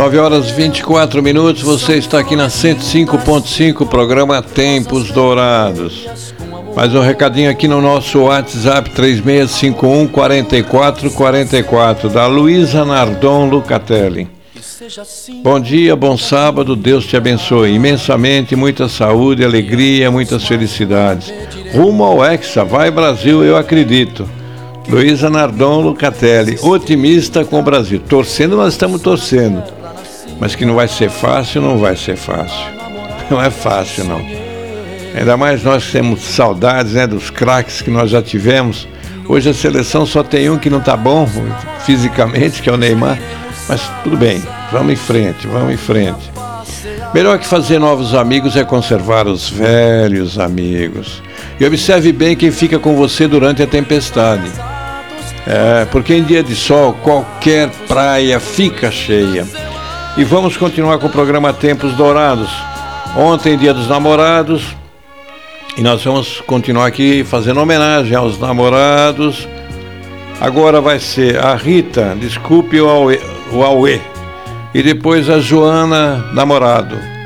9 horas 24 minutos, você está aqui na 105.5, programa Tempos Dourados. Mais um recadinho aqui no nosso WhatsApp 3651-4444, da Luísa Nardon Lucatelli. Bom dia, bom sábado, Deus te abençoe imensamente, muita saúde, alegria, muitas felicidades. Rumo ao Hexa, vai Brasil, eu acredito. Luísa Nardon Lucatelli, otimista com o Brasil. Torcendo, nós estamos torcendo. Mas que não vai ser fácil, não vai ser fácil. Não é fácil, não. Ainda mais nós que temos saudades, né, dos craques que nós já tivemos. Hoje a seleção só tem um que não está bom fisicamente, que é o Neymar. Mas tudo bem, vamos em frente, vamos em frente. Melhor que fazer novos amigos é conservar os velhos amigos. E observe bem quem fica com você durante a tempestade. Porque em dia de sol, qualquer praia fica cheia. E vamos continuar com o programa Tempos Dourados. Ontem, dia dos namorados, e nós vamos continuar aqui fazendo homenagem aos namorados. Agora vai ser a Rita, desculpe o Aue. E depois a Joana, namorado.